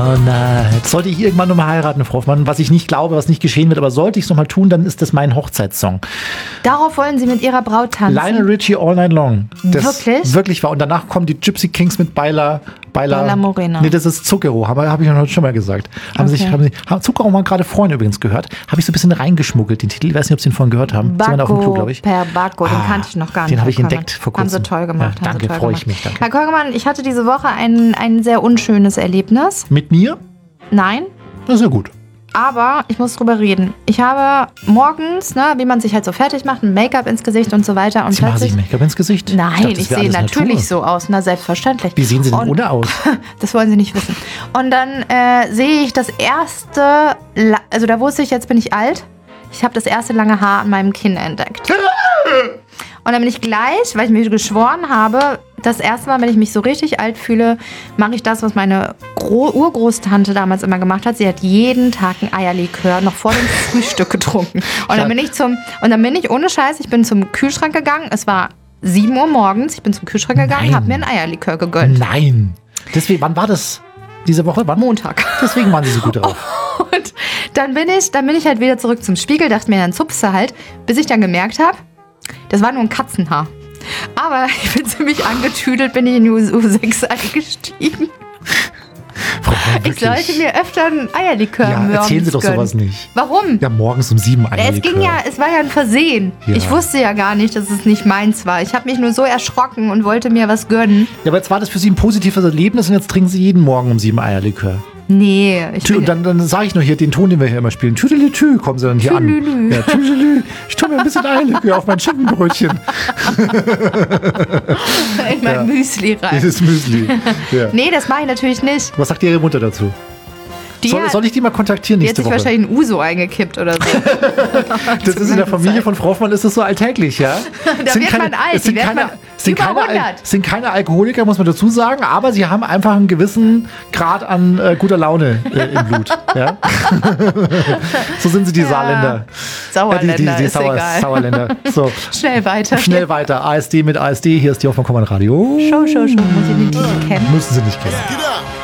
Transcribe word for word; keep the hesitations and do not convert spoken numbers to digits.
all night. Sollte ich irgendwann nochmal heiraten, Frau Hoffmann, was ich nicht glaube, was nicht geschehen wird, aber sollte ich es nochmal tun, dann ist das mein Hochzeitssong. Darauf wollen Sie mit Ihrer Braut tanzen? Lionel Richie, All Night Long. Das wirklich? Wirklich war. Und danach kommen die Gypsy Kings mit Baila. Baila, Baila Morena. Nee, das ist Zucchero, habe hab ich ja schon mal gesagt. Haben Okay. sich, haben Sie, haben Zucchero mal gerade vorhin übrigens gehört. Habe ich so ein bisschen reingeschmuggelt, den Titel. Ich weiß nicht, ob Sie ihn vorhin gehört haben. Sie waren auf dem Klo, Bacco glaube ich. per Bacco, den Ah, kannte ich noch gar nicht. den habe ich Herr entdeckt Kollemann. vor kurzem. Haben Sie toll gemacht. Ja, haben danke, Sie toll freue gemacht. ich mich. Danke. Herr Kolgemann, ich hatte diese Woche ein, ein sehr unschönes Erlebnis. Mit mir? Nein, Das ist ja gut. aber ich muss drüber reden. Ich habe morgens, ne, wie man sich halt so fertig macht, ein Make-up ins Gesicht und so weiter. Und Sie machen sich plötzlich, Make-up ins Gesicht? Nein, dachte, ich, das wär sehe alles natürlich Natur. so aus, na selbstverständlich. Wie sehen Sie denn Und- ohne aus? Das wollen Sie nicht wissen. Und dann äh, sehe ich das erste, La- also da wusste ich, jetzt bin ich alt. Ich habe das erste lange Haar an meinem Kinn entdeckt. Und dann bin ich gleich, weil ich mir geschworen habe, das erste Mal, wenn ich mich so richtig alt fühle, mache ich das, was meine Gro- Urgroßtante damals immer gemacht hat. Sie hat jeden Tag ein Eierlikör noch vor dem Frühstück getrunken. Und dann bin ich zum, und dann bin ich ohne Scheiß, ich bin zum Kühlschrank gegangen. Es war sieben Uhr morgens. Ich bin zum Kühlschrank gegangen, Nein. habe mir ein Eierlikör gegönnt. Nein. Deswegen, wann war das? Diese Woche? Wann? Montag. Deswegen waren Sie so gut drauf. Und dann bin ich, dann bin ich halt wieder zurück zum Spiegel, dachte mir, dann zupfst du halt, bis ich dann gemerkt habe, das war nur ein Katzenhaar. Aber ich bin ziemlich angetüdelt, bin ich in die U sechs eingestiegen. Frau Hoffmann, Ich wirklich? sollte mir öfter ein Eierlikör Ja, morgens erzählen Sie doch gönnen. sowas nicht. Warum? Ja, morgens um sieben Es Eierlikör. ging ja, es war ja ein Versehen. Ja. Ich wusste ja gar nicht, dass es nicht meins war. Ich habe mich nur so erschrocken und wollte mir was gönnen. Ja, aber jetzt war das für Sie ein positives Erlebnis und jetzt trinken Sie jeden Morgen um sieben Eierlikör. Nee, ich Tü, bin, und dann, dann sage ich nur hier den Ton, den wir hier immer spielen. Tüdelitü, kommen Sie dann hier Tüdelülü. an. Ja, tüdelü. Ich tue mir ein bisschen Eierlikör auf mein Schinkenbrötchen. in mein ja. Müsli rein. Dieses Müsli. Ja. Nee, das mache ich natürlich nicht. Was sagt Ihre Mutter dazu? Die Soll, hat- soll ich die mal kontaktieren Die hat nächste sich Woche? wahrscheinlich ein Uso eingekippt oder so. Das ist in der Familie von Frau Hoffmann ist das so alltäglich, ja? Da wird man alt, es sind die wird keine, man es sind über keine, Al- hundert. es sind keine Alkoholiker, muss man dazu sagen, aber sie haben einfach einen gewissen Grad an äh, guter Laune äh, im Blut. Ja? So sind sie die Saarländer. Sauerländer, Ja, die, die, die ist Sauer, egal. Sauerländer. So, Schnell weiter. schnell weiter. A S D mit A S D. Hier ist die Hoffmann Kommand Radio. Show, Show, Show. Muss ich den Titel kennen? Müssen Sie nicht kennen. Get up.